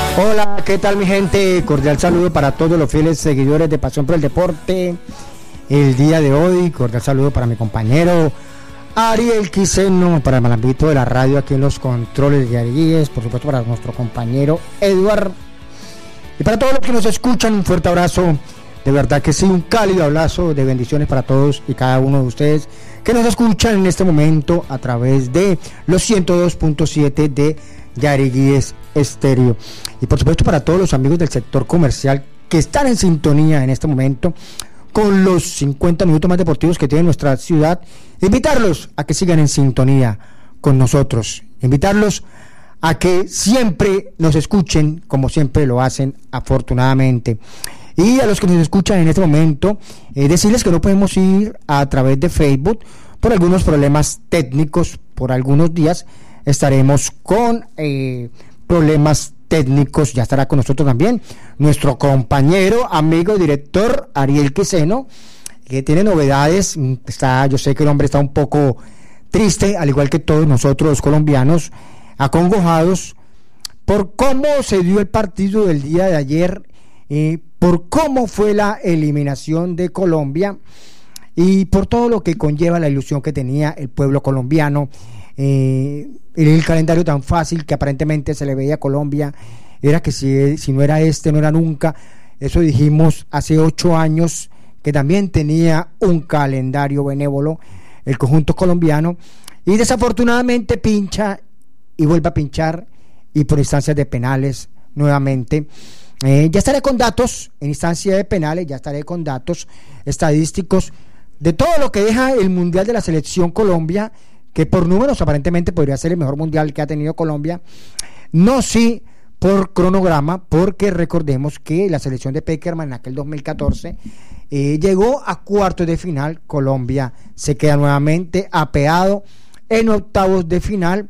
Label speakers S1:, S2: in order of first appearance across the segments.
S1: Hola, ¿qué tal mi gente? Cordial saludo para todos los fieles seguidores de Pasión por el Deporte. El día de hoy, cordial saludo para mi compañero Ariel Quiseno, para el malambito de la radio aquí en los controles de Aries, por supuesto para nuestro compañero Eduard. Y para todos los que nos escuchan, un fuerte abrazo, de verdad que sí, un cálido abrazo de bendiciones para todos y cada uno de ustedes que nos escuchan en este momento a través de los 102.7 de Yariguíes Estéreo. Y por supuesto para todos los amigos del sector comercial que están en sintonía en este momento con los 50 minutos más deportivos que tiene nuestra ciudad, invitarlos a que sigan en sintonía con nosotros, invitarlos a que siempre nos escuchen como siempre lo hacen afortunadamente. Y a los que nos escuchan en este momento, decirles que no podemos ir a través de Facebook por algunos problemas técnicos. Por algunos días estaremos con problemas técnicos. Ya estará con nosotros también nuestro compañero, amigo, director Ariel Quiseno, que tiene novedades. Yo sé que el hombre está un poco triste, al igual que todos nosotros los colombianos, acongojados por cómo se dio el partido del día de ayer, por cómo fue la eliminación de Colombia y por todo lo que conlleva la ilusión que tenía el pueblo colombiano. El calendario tan fácil que aparentemente se le veía a Colombia, era que si no era no era nunca. Eso dijimos hace 8 años, que también tenía un calendario benévolo el conjunto colombiano, y desafortunadamente pincha y vuelve a pinchar, y por instancias de penales nuevamente. Ya estaré con datos en instancia de penales, ya estaré con datos estadísticos de todo lo que deja el Mundial de la Selección Colombia, que por números aparentemente podría ser el mejor mundial que ha tenido Colombia. No sí por cronograma, porque recordemos que la selección de Peckerman en aquel 2014 llegó a cuartos de final. Colombia se queda nuevamente apeado en octavos de final,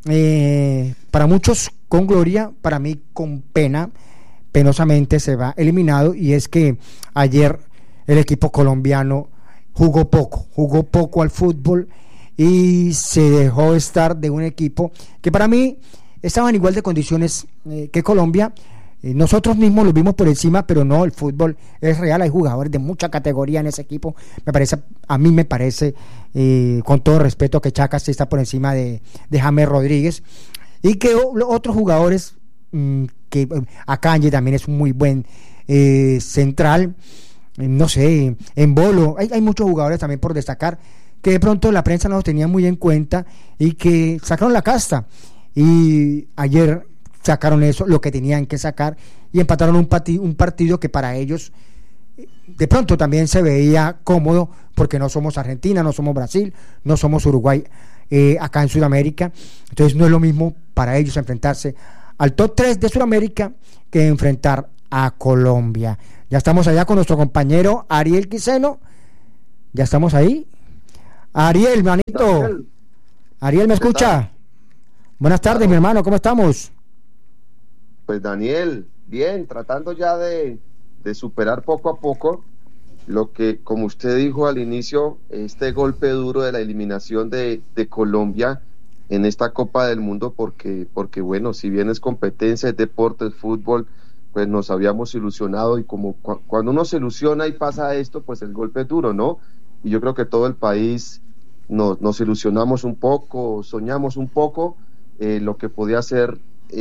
S1: para muchos con gloria, para mí con pena. Penosamente se va eliminado, y es que ayer el equipo colombiano jugó poco al fútbol y se dejó estar de un equipo que para mí estaba en igual de condiciones que Colombia. Nosotros mismos lo vimos por encima, pero no, el fútbol es real, hay jugadores de mucha categoría en ese equipo. A mí me parece, con todo respeto, que Chacas está por encima de James Rodríguez, y que otros jugadores, que Akanji también es un muy buen central, no sé, en Bolo, hay muchos jugadores también por destacar, que de pronto la prensa no los tenía muy en cuenta y que sacaron la casta, y ayer sacaron eso, lo que tenían que sacar, y empataron un partido que para ellos de pronto también se veía cómodo, porque no somos Argentina, no somos Brasil, no somos Uruguay, acá en Sudamérica. Entonces no es lo mismo para ellos enfrentarse al top 3 de Sudamérica que enfrentar a Colombia. Ya estamos allá con nuestro compañero Ariel Quiseno. Ya estamos ahí. Ariel, manito. Ariel, ¿me escucha? Buenas tardes, mi hermano, ¿cómo estamos?
S2: Pues Daniel, bien, tratando ya de superar poco a poco lo que, como usted dijo al inicio, este golpe duro de la eliminación de Colombia en esta Copa del Mundo, porque bueno, si bien es competencia, es deporte, es fútbol, pues nos habíamos ilusionado, y como cuando uno se ilusiona y pasa esto, pues el golpe es duro, ¿no? Y yo creo que todo el país nos ilusionamos un poco, soñamos un poco lo que podía ser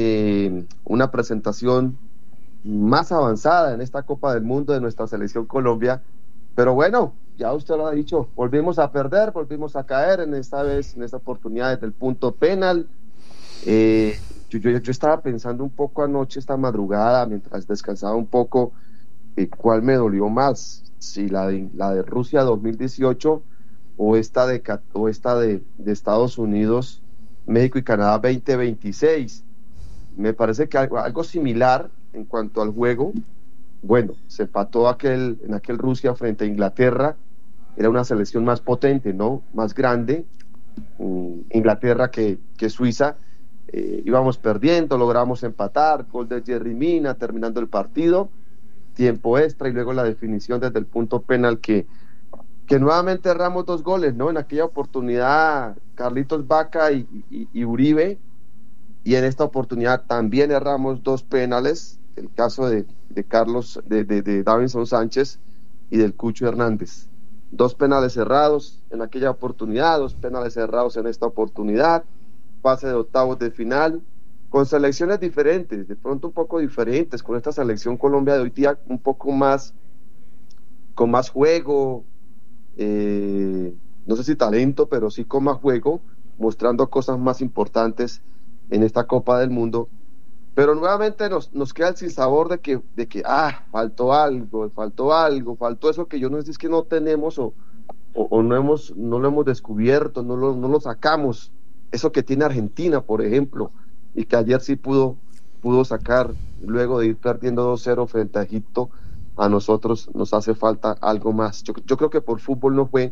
S2: una presentación más avanzada en esta Copa del Mundo de nuestra selección Colombia. Pero bueno, ya usted lo ha dicho, volvimos a perder, volvimos a caer en esta oportunidad desde el punto penal. Yo estaba pensando un poco anoche, esta madrugada, mientras descansaba un poco, cuál me dolió más, si la de Rusia 2018 o esta de Estados Unidos, México y Canadá 2026. Me parece que algo similar en cuanto al juego. Bueno, se empató en aquel Rusia frente a Inglaterra, era una selección más potente, ¿no? Más grande, Inglaterra que Suiza. Íbamos perdiendo, logramos empatar, gol de Jerry Mina terminando el partido, tiempo extra y luego la definición desde el punto penal que nuevamente erramos 2 goles, ¿no? En aquella oportunidad Carlitos Vaca y Uribe, y en esta oportunidad también erramos 2 penales, el caso de Carlos, de Davinson Sánchez y del Cucho Hernández. 2 penales cerrados en aquella oportunidad, 2 penales cerrados en esta oportunidad, fase de octavos de final, con selecciones diferentes, de pronto un poco diferentes, con esta selección Colombia de hoy día un poco más, con más juego, no sé si talento, pero sí con más juego, mostrando cosas más importantes en esta Copa del Mundo, pero nuevamente nos queda el sinsabor de que faltó algo, faltó eso que yo no sé si es que no tenemos o no lo hemos descubierto, no lo sacamos, eso que tiene Argentina, por ejemplo, y que ayer sí pudo sacar, luego de ir perdiendo 2-0 frente a Egipto. A nosotros nos hace falta algo más. Yo creo que por fútbol no fue,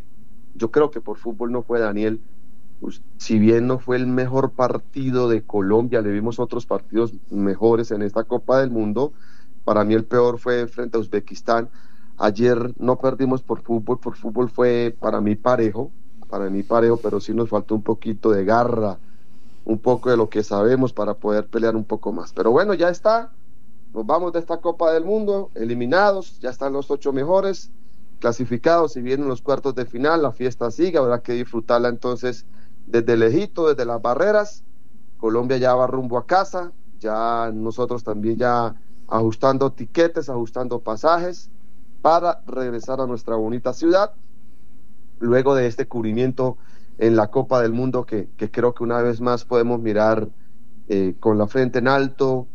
S2: Daniel, pues, si bien no fue el mejor partido de Colombia, le vimos otros partidos mejores en esta Copa del Mundo. Para mí el peor fue frente a Uzbekistán. Ayer no perdimos por fútbol fue para mí parejo, pero sí nos faltó un poquito de garra, un poco de lo que sabemos para poder pelear un poco más. Pero bueno, ya está, nos vamos de esta Copa del Mundo, eliminados, ya están los 8 mejores, clasificados y vienen los cuartos de final, la fiesta sigue, habrá que disfrutarla entonces desde lejito, desde las barreras. Colombia ya va rumbo a casa, ya nosotros también ya ajustando tiquetes, ajustando pasajes para regresar a nuestra bonita ciudad luego de este cubrimiento en la Copa del Mundo que creo que una vez más podemos mirar con la frente en alto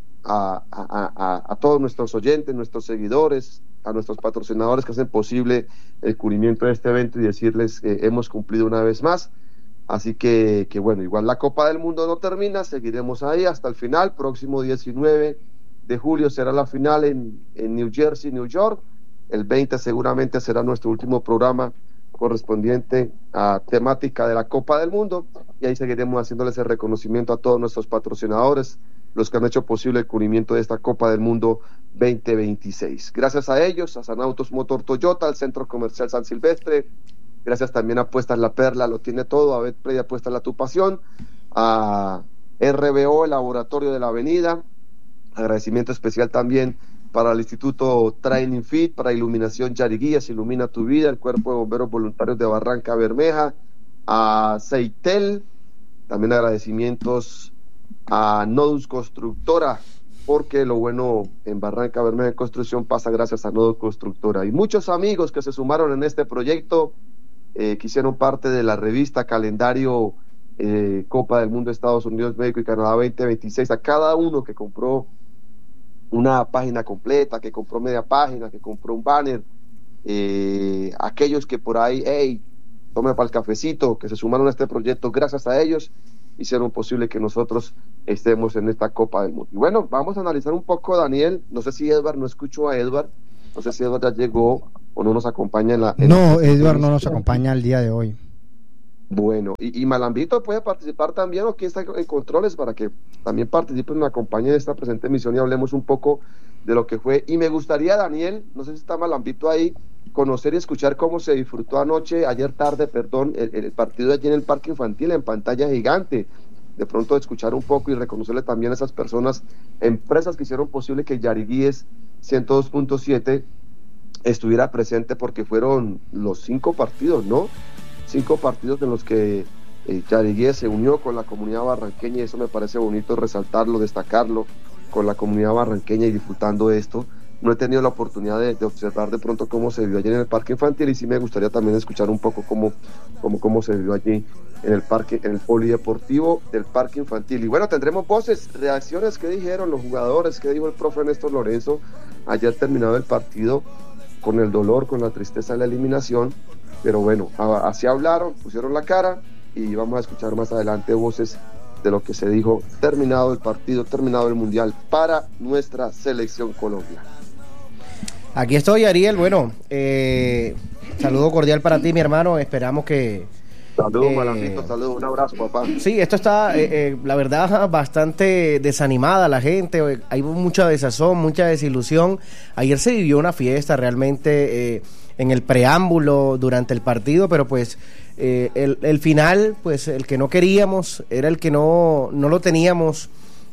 S2: a todos nuestros oyentes, nuestros seguidores, a nuestros patrocinadores que hacen posible el cubrimiento de este evento y decirles que hemos cumplido una vez más. Así que bueno, igual la Copa del Mundo no termina, seguiremos ahí hasta el final. Próximo 19 de julio será la final en New Jersey, New York. El 20 seguramente será nuestro último programa correspondiente a temática de la Copa del Mundo, y ahí seguiremos haciéndoles el reconocimiento a todos nuestros patrocinadores, los que han hecho posible el cubrimiento de esta Copa del Mundo 2026. Gracias a ellos, a Sanautos Motor Toyota, al Centro Comercial San Silvestre, gracias también a Apuestas La Perla, lo tiene todo, a Betplay, Apuestas La Tu Pasión, a RBO, el Laboratorio de la Avenida, agradecimiento especial también para el Instituto Training Fit, para Iluminación Yariguías, Ilumina tu Vida, el Cuerpo de Bomberos Voluntarios de Barranca Bermeja, a Ceitel, también agradecimientos a Nodus Constructora, porque lo bueno en Barranca Bermeja de construcción pasa gracias a Nodus Constructora, y muchos amigos que se sumaron en este proyecto, que hicieron parte de la revista Calendario Copa del Mundo Estados Unidos, México y Canadá 2026, a cada uno que compró una página completa, que compró media página, que compró un banner, aquellos que por ahí, tome para el cafecito, que se sumaron a este proyecto, gracias a ellos hicieron posible que nosotros estemos en esta Copa del Mundo. Y bueno, vamos a analizar un poco, Daniel, no sé si Edward, no escucho a Edward, no sé si Edward ya llegó o no nos acompaña
S1: Edward no nos acompaña el día de hoy.
S2: Bueno, y Malambito puede participar también, o aquí está en controles, para que también participe y me acompañe en esta presente emisión y hablemos un poco de lo que fue. Y me gustaría, Daniel, no sé si está Malambito ahí, conocer y escuchar cómo se disfrutó ayer tarde, el partido allí en el Parque Infantil, en pantalla gigante. De pronto escuchar un poco y reconocerle también a esas personas, empresas que hicieron posible que Yariguíes 102.7 estuviera presente, porque fueron los 5 partidos, ¿no? 5 partidos en los que Yariguíes se unió con la comunidad barranqueña, y eso me parece bonito resaltarlo, destacarlo, con la comunidad barranqueña y disfrutando de esto. No he tenido la oportunidad de observar de pronto cómo se vivió allí en el Parque Infantil, y sí me gustaría también escuchar un poco cómo se vivió allí en el parque, en el polideportivo del Parque Infantil. Y bueno, tendremos voces, reacciones, qué dijeron los jugadores, qué dijo el profe Néstor Lorenzo ayer terminado el partido, con el dolor, con la tristeza de la eliminación. Pero bueno, así hablaron, pusieron la cara, y vamos a escuchar más adelante voces de lo que se dijo terminado el partido, terminado el Mundial para nuestra selección Colombia.
S3: Aquí estoy, Ariel. Bueno, saludo cordial para ti, mi hermano. Esperamos que...
S2: Saludos, Malambito, saludos, un abrazo, papá.
S3: Sí, esto está, la verdad, bastante desanimada la gente. Hay mucha desazón, mucha desilusión. Ayer se vivió una fiesta realmente en el preámbulo durante el partido, pero pues el final, pues el que no queríamos, era el que no lo teníamos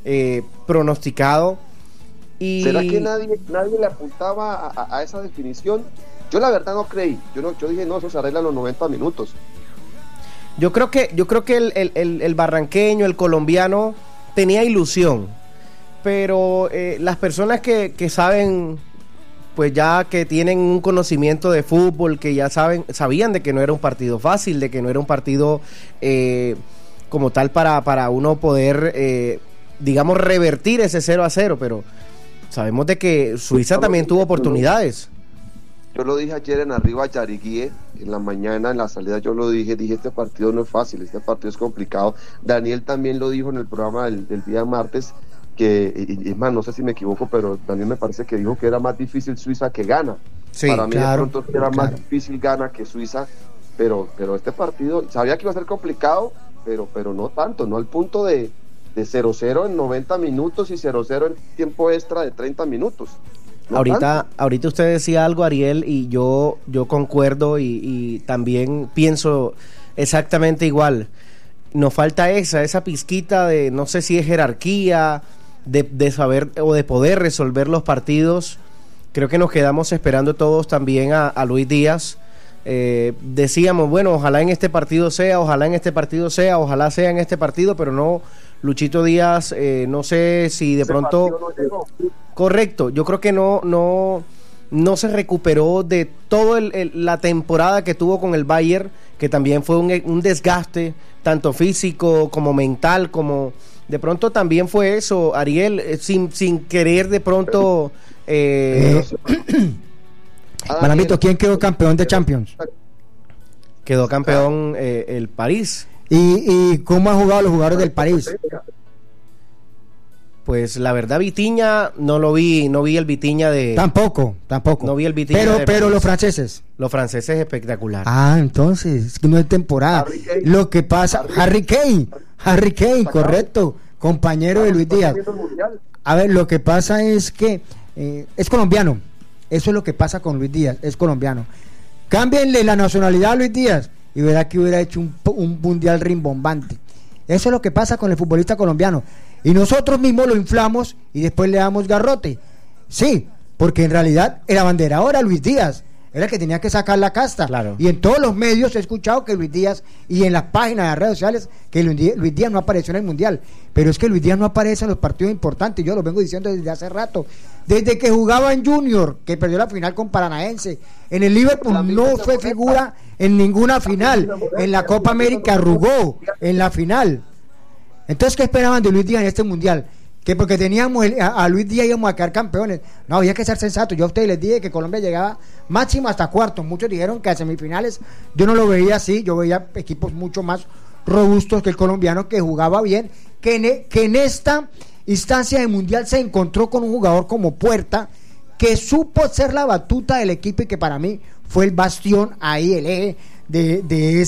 S3: pronosticado. Y
S2: ¿será que nadie le apuntaba a esa definición? Yo la verdad no creí. Yo dije, no, eso se arregla en los 90 minutos.
S3: Yo creo que el barranqueño, el colombiano, tenía ilusión, pero las personas que saben, pues ya que tienen un conocimiento de fútbol, que ya sabían de que no era un partido fácil, de que no era un partido como tal para uno poder, digamos, revertir ese 0-0, pero sabemos de que Suiza también tuvo oportunidades.
S2: Yo lo dije ayer en Arriba Yariguíe, en la mañana, en la salida yo lo dije, este partido no es fácil, este partido es complicado. Daniel también lo dijo en el programa del día martes, y es más, no sé si me equivoco, pero también me parece que dijo que era más difícil Suiza que Ghana.
S3: Sí,
S2: para mí
S3: claro,
S2: de pronto era más difícil Ghana que Suiza, pero este partido, sabía que iba a ser complicado, pero no tanto, no al punto de 0-0 en 90 minutos y 0-0 en tiempo extra de 30 minutos. No
S3: ahorita usted decía algo, Ariel, y yo concuerdo y también pienso exactamente igual. Nos falta esa pizquita de, no sé si es jerarquía, de saber o de poder resolver los partidos. Creo que nos quedamos esperando todos también a Luis Díaz. Decíamos, bueno, ojalá en este partido sea, ojalá sea en este partido, pero no, Luchito Díaz, no sé si de pronto... Correcto, yo creo que no se recuperó de toda la temporada que tuvo con el Bayern, que también fue un desgaste, tanto físico como mental, como de pronto también fue eso, Ariel, sin querer de pronto...
S1: Malamito, ¿quién quedó campeón de Champions?
S3: Quedó campeón el París.
S1: ¿Y cómo han jugado los jugadores del París?
S3: Pues la verdad, Vitinha no lo vi, no vi el Vitinha de...
S1: Tampoco.
S3: No vi el Vitinha
S1: pero los franceses.
S3: Los franceses espectacular.
S1: Entonces, es que no es temporada. Lo que pasa, Harry Kane, correcto, compañero de Luis Díaz. A ver, lo que pasa es que es colombiano. Eso es lo que pasa con Luis Díaz, es colombiano. Cámbienle la nacionalidad a Luis Díaz y verá que hubiera hecho un mundial rimbombante. Eso es lo que pasa con el futbolista colombiano. Y nosotros mismos lo inflamos y después le damos garrote. Sí, porque en realidad el abanderado era Luis Díaz, era el que tenía que sacar la casta.
S3: Claro.
S1: Y en todos los medios he escuchado que Luis Díaz, y en las páginas de las redes sociales, que Luis Díaz no apareció en el mundial. Pero es que Luis Díaz no aparece en los partidos importantes. Yo lo vengo diciendo desde hace rato. Desde que jugaba en Junior, que perdió la final con Paranaense. En el Liverpool no fue figura en ninguna final. En la Copa América arrugó en la final. Entonces, ¿qué esperaban de Luis Díaz en este mundial? Que porque teníamos a Luis Díaz íbamos a quedar campeones. No, había que ser sensato. Yo a ustedes les dije que Colombia llegaba máximo hasta cuartos. Muchos dijeron que a semifinales. Yo no lo veía así. Yo veía equipos mucho más robustos que el colombiano, que jugaba bien, que en esta instancia de mundial se encontró con un jugador como Puerta, que supo ser la batuta del equipo y que para mí fue el bastión ahí, el eje de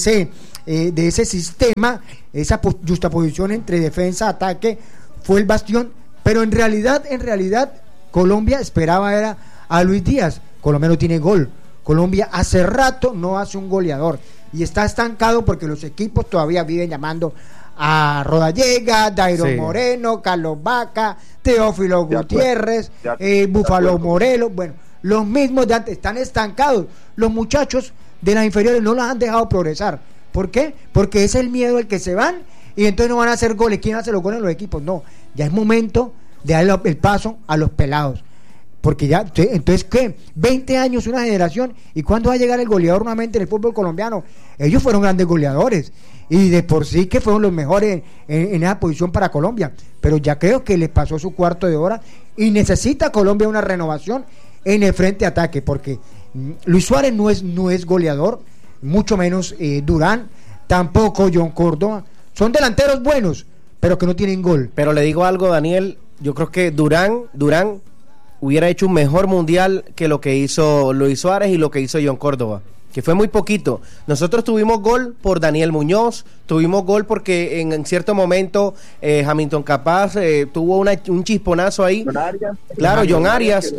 S1: ese sistema, esa justaposición entre defensa, ataque, fue el bastión. Pero en realidad Colombia esperaba era a Luis Díaz. Colombia no tiene gol. Colombia hace rato no hace un goleador y está estancado porque los equipos todavía viven llamando a Rodallega, Dairon Moreno, Carlos Vaca, Teófilo Gutiérrez, Búfalo Morelos. Bueno, los mismos de antes están estancados. Los muchachos de las inferiores no los han dejado progresar. ¿Por qué? Porque es el miedo el que se van y entonces no van a hacer goles. ¿Quién hace los goles en los equipos? No, ya es momento de darle el paso a los pelados. Porque ya, entonces, ¿qué? 20 años, una generación. ¿Y cuándo va a llegar el goleador nuevamente en el fútbol colombiano? Ellos fueron grandes goleadores y de por sí que fueron los mejores en esa posición para Colombia. Pero ya creo que les pasó su cuarto de hora y necesita Colombia una renovación en el frente de ataque, porque Luis Suárez no es goleador, mucho menos Durán, tampoco John Córdoba. Son delanteros buenos, pero que no tienen gol.
S3: Pero le digo algo, Daniel, yo creo que Durán hubiera hecho un mejor mundial que lo que hizo Luis Suárez y lo que hizo John Córdoba, que fue muy poquito. Nosotros tuvimos gol por Daniel Muñoz, tuvimos gol porque en cierto momento Hamilton Capaz tuvo un chisponazo ahí. Claro, John Arias.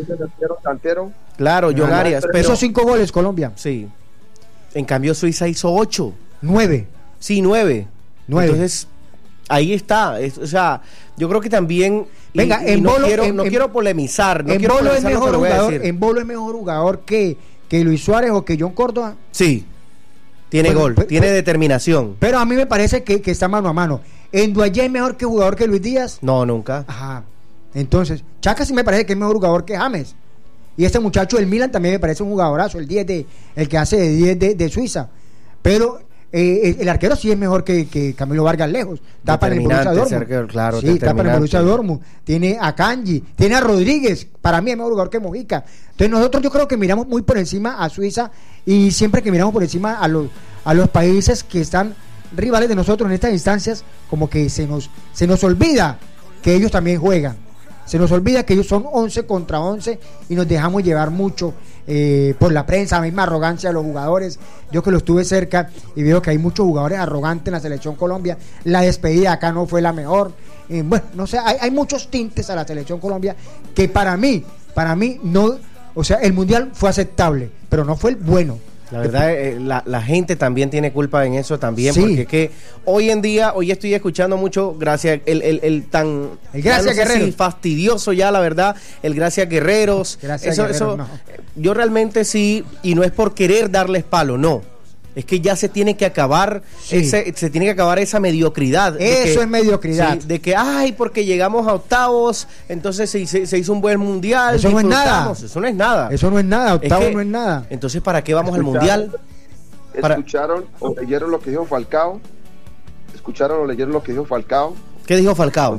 S3: Claro, John Arias. Pero
S1: hizo 5 goles Colombia.
S3: Sí. En cambio Suiza hizo 8.
S1: 9.
S3: Sí, 9. Entonces, ahí está. O sea, Yo creo que también,
S1: venga,
S3: no quiero polemizar,
S1: en Bolo es mejor jugador, en Bolo es mejor jugador que Luis Suárez o que John Córdoba.
S3: Sí, tiene gol, tiene determinación.
S1: Pero a mí me parece que está mano a mano. ¿Enduayé es mejor que jugador que Luis Díaz?
S3: No, nunca.
S1: Ajá. Entonces, Chaca sí me parece que es mejor jugador que James. Y este muchacho del Milan también me parece un jugadorazo, el que hace de 10 de Suiza. Pero el arquero sí es mejor que Camilo Vargas lejos. Tapa en el Borussia Dortmund.
S3: Claro,
S1: sí, tapa en el Borussia Dortmund. Tiene a Kanji, tiene a Rodríguez. Para mí es mejor jugador que Mojica. Entonces nosotros yo creo que miramos muy por encima a Suiza, y siempre que miramos por encima a los países que están rivales de nosotros en estas instancias, como que se nos olvida que ellos también juegan. Se nos olvida que ellos son 11 contra 11 y nos dejamos llevar mucho por la prensa, la misma arrogancia de los jugadores. Yo que lo estuve cerca y veo que hay muchos jugadores arrogantes en la selección Colombia. La despedida acá no fue la mejor. Bueno, no sé, hay muchos tintes a la selección Colombia que para mí no, o sea, el mundial fue aceptable, pero no fue el bueno.
S3: La verdad, la gente también tiene culpa en eso también, sí. Porque es que hoy estoy escuchando mucho gracias el
S1: Gracias Guerreros,
S3: sí, fastidioso ya, la verdad, el Gracias Guerreros. Eso no. Yo realmente sí, y no es por querer darles palo, no. Es que ya se tiene que acabar, sí. Se tiene que acabar esa mediocridad.
S1: Eso es mediocridad.
S3: Sí, de que, porque llegamos a octavos, entonces se hizo un buen mundial.
S1: Eso no es nada.
S3: Eso no es nada.
S1: Eso no es nada, octavos no es nada.
S3: Entonces, ¿para qué vamos al mundial?
S2: ¿Escucharon o leyeron lo que dijo Falcao? ¿Escucharon o leyeron lo que dijo Falcao?
S3: ¿Qué dijo Falcao?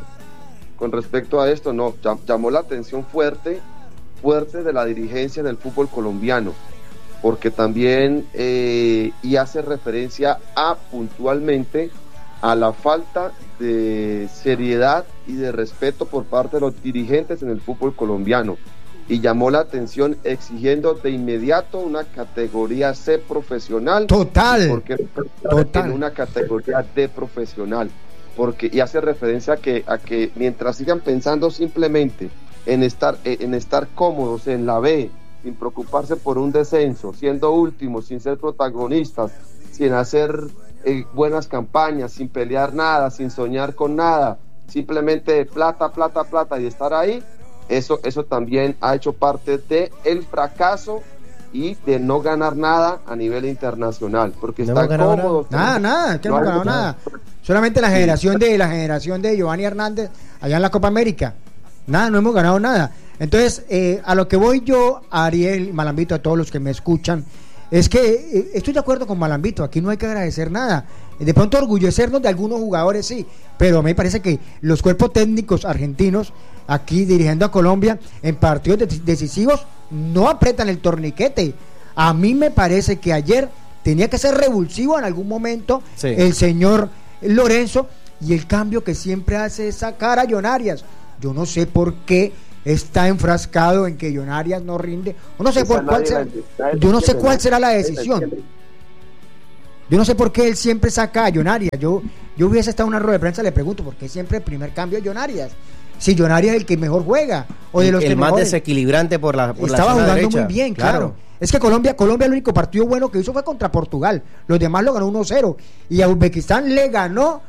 S2: Con respecto a esto, no, llamó la atención fuerte de la dirigencia del fútbol colombiano, porque también y hace referencia puntualmente a la falta de seriedad y de respeto por parte de los dirigentes en el fútbol colombiano, y llamó la atención exigiendo de inmediato una categoría C profesional.
S1: Total.
S2: Porque en una categoría D profesional, y hace referencia a que mientras sigan pensando simplemente en estar cómodos en la B, sin preocuparse por un descenso, siendo últimos, sin ser protagonistas, sin hacer buenas campañas, sin pelear nada, sin soñar con nada, simplemente plata y estar ahí, eso también ha hecho parte de el fracaso y de no ganar nada a nivel internacional, porque no están cómodos.
S1: Nada, que no hemos ganado nada. Solamente la generación de Giovanni Hernández allá en la Copa América. Nada, no hemos ganado nada. Entonces, a lo que voy yo, Ariel, Malambito, a todos los que me escuchan, es que estoy de acuerdo con Malambito, aquí no hay que agradecer nada. De pronto orgullecernos de algunos jugadores, sí, pero me parece que los cuerpos técnicos argentinos, aquí dirigiendo a Colombia, en partidos decisivos, no apretan el torniquete. A mí me parece que ayer tenía que ser revulsivo en algún momento, sí, el señor Lorenzo, y el cambio que siempre hace es sacar a John Arias. Yo no sé por qué está enfrascado en que John Arias no rinde, o no sé por cuál será, yo no sé cuál será la decisión. Yo no sé por qué él siempre saca a John Arias. Yo hubiese estado en una rueda de prensa, le pregunto por qué siempre el primer cambio es John Arias. Si John Arias es el que mejor juega, o de los
S3: el
S1: que
S3: más
S1: mejores.
S3: Desequilibrante por la
S1: estaba jugando
S3: derecha.
S1: Muy bien, claro. Es que Colombia el único partido bueno que hizo fue contra Portugal. Los demás lo ganó 1-0 y a Uzbekistán le ganó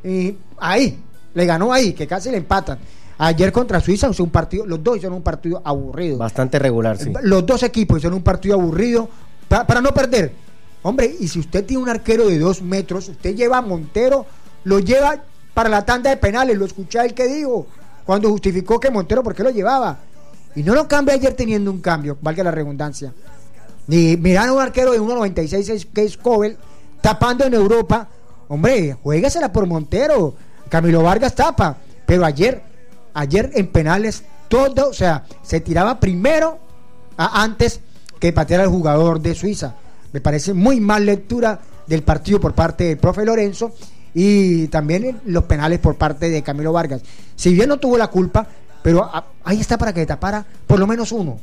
S1: ahí, que casi le empatan. Ayer contra Suiza hizo un partido, los dos hicieron un partido aburrido.
S3: Bastante regular, sí.
S1: Los dos equipos hicieron un partido aburrido para no perder. Hombre, y si usted tiene un arquero de 2 metros, usted lleva a Montero, lo lleva para la tanda de penales, lo escuché el que dijo, cuando justificó que Montero, ¿por qué lo llevaba? Y no lo cambia ayer teniendo un cambio, valga la redundancia. Ni mirar a un arquero de 1.96 que es Cobel, tapando en Europa. Hombre, juéguesela por Montero. Camilo Vargas tapa, pero ayer en penales todo, o sea, se tiraba primero antes que patear al jugador de Suiza. Me parece muy mal lectura del partido por parte del profe Lorenzo, y también los penales por parte de Camilo Vargas. Si bien no tuvo la culpa, pero ahí está para que tapara por lo menos uno.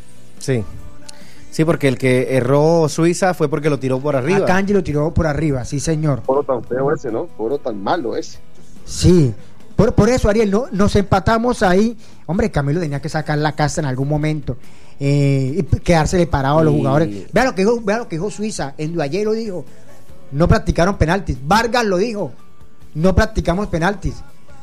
S3: Sí, porque el que erró Suiza fue porque lo tiró por arriba.
S1: A Kanji lo tiró por arriba, sí señor.
S2: Foro tan feo ese, ¿no? Foro tan malo ese.
S1: Sí, por eso, Ariel, nos empatamos ahí. Hombre, Camilo tenía que sacar la casa en algún momento y quedársele parado a los jugadores. Vea lo que dijo Suiza. Enduayé lo dijo. No practicaron penaltis. Vargas lo dijo. No practicamos penaltis.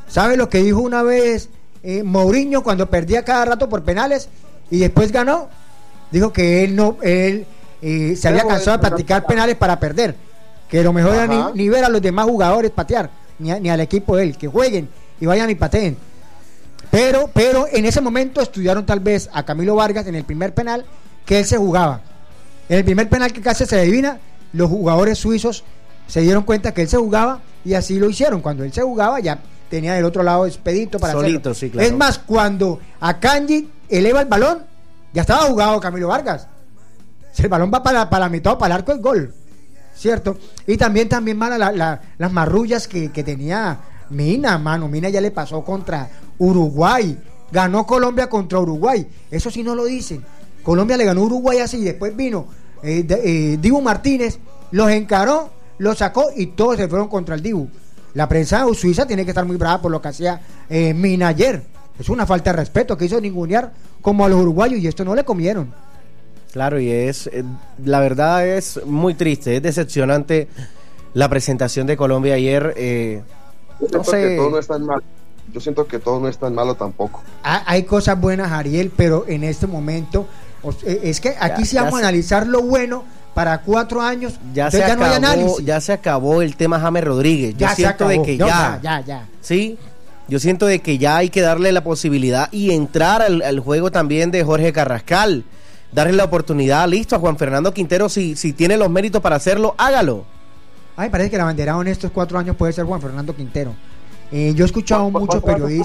S1: ¿Sabe lo que dijo una vez Mourinho cuando perdía cada rato por penales y después ganó? Dijo que él se había cansado de practicar penales para perder, que lo mejor era ni ver a los demás jugadores patear, ni al equipo de él, que jueguen y vayan y pateen. Pero en ese momento estudiaron tal vez a Camilo Vargas en el primer penal que él se jugaba. En el primer penal que casi se adivina, los jugadores suizos se dieron cuenta que él se jugaba y así lo hicieron. Cuando él se jugaba ya tenía del otro lado expedito para
S3: solito,
S1: hacerlo.
S3: Sí, claro.
S1: Es más, cuando Akanji eleva el balón, ya estaba jugado Camilo Vargas. Si el balón va para la mitad o para el arco, es gol, ¿cierto? Y también las marrullas que tenía Mina, mano. Mina ya le pasó contra Uruguay. Ganó Colombia contra Uruguay. Eso sí no lo dicen. Colombia le ganó a Uruguay así. Después vino Dibu Martínez, los encaró, los sacó y todos se fueron contra el Dibu. La prensa suiza tiene que estar muy brava por lo que hacía Mina ayer. Es una falta de respeto que hizo ningunear como a los uruguayos, y esto no le comieron.
S3: Claro, y la verdad es muy triste, es decepcionante la presentación de Colombia ayer.
S2: Yo siento que todo no es tan malo. Yo siento que todo no es tan malo tampoco.
S1: Hay cosas buenas, Ariel, pero en este momento es que aquí sí vamos a analizar lo bueno para 4 años.
S3: Ya se acabó el tema James Rodríguez. Yo siento de que ya. Sí, yo siento de que ya hay que darle la posibilidad y entrar al juego también de Jorge Carrascal. Darle la oportunidad, listo, a Juan Fernando Quintero, si tiene los méritos para hacerlo, hágalo.
S1: Ay, parece que el abanderado en estos 4 años puede ser Juan Fernando Quintero. Yo he escuchado muchos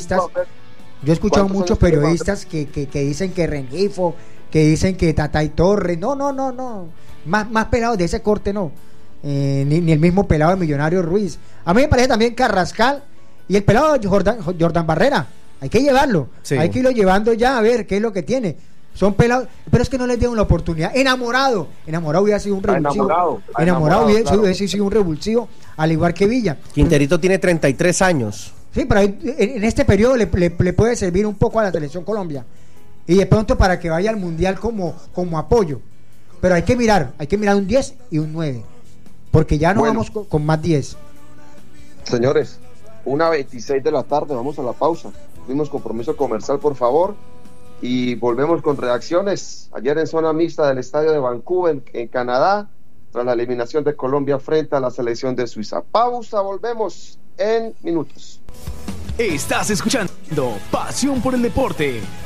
S1: periodistas que dicen que Rengifo, que dicen que Tatay Torres, no, más pelados de ese corte no, ni el mismo pelado de Millonario Ruiz. A mí me parece también Carrascal y el pelado de Jordan Barrera, hay que llevarlo, sí. Hay que irlo llevando ya a ver qué es lo que tiene. Son pelados, pero es que no les dieron la oportunidad. Enamorado hubiera sido un revulsivo. Enamorado hubiera sido un revulsivo, al igual que Villa.
S3: Quinterito tiene 33 años.
S1: Sí, pero en este periodo le puede servir un poco a la selección Colombia. Y de pronto para que vaya al Mundial como apoyo. Pero hay que mirar un 10 y un 9. Porque ya no vamos con más 10.
S2: Señores, 1:26 de la tarde, vamos a la pausa. Tuvimos compromiso comercial, por favor. Y volvemos con reacciones. Ayer en zona mixta del estadio de Vancouver, en Canadá, tras la eliminación de Colombia frente a la selección de Suiza. Pausa, volvemos en minutos.
S4: Estás escuchando Pasión por el Deporte